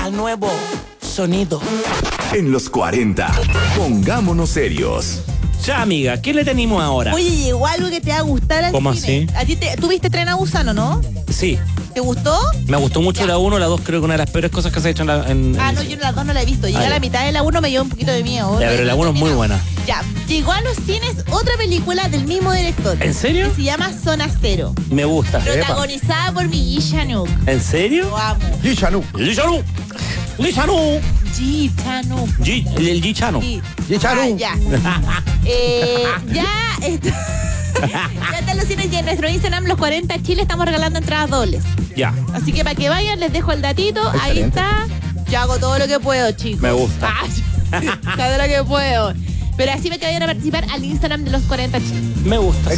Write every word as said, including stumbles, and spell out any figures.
al nuevo sonido. En los cuarenta, pongámonos serios. Ya, amiga, ¿qué le tenemos ahora? Oye, llegó algo que te va a gustar al ¿Cómo cine. así? ¿A ti te, ¿Tú viste Tren a Busan o no? Sí, ¿Te gustó? me gustó mucho Ya. la uno, la dos creo que una de las peores cosas que se ha hecho en la... En, Ah, en- no, yo en las dos no la he visto. Llegué Ah, a la ya. mitad de la uno, me dio un poquito de miedo. Ya, pero la uno es muy buena. Ya, llegó a los cines otra película del mismo director. ¿En serio? Que se llama Zona Cero. Me gusta. Protagonizada por Ji Chanuk. ¿En serio? Lo amo. Ji Chanuk. Ji Chanuk. Ji Chanuk. Ji Chanuk. Ji- El el Ji Chanuk. Sí. Ji Chanuk. Ah, ya. eh, ya está. Ya están los cines y en nuestro Instagram, los cuarenta Chile, estamos regalando entradas dobles. Ya. Así que para que vayan, les dejo el datito. Ahí Excelente. está. Yo hago todo lo que puedo, chicos. Me gusta. Ah, todo lo que puedo. Pero así me que vayan a participar al Instagram de los cuarenta Chile. Me gusta.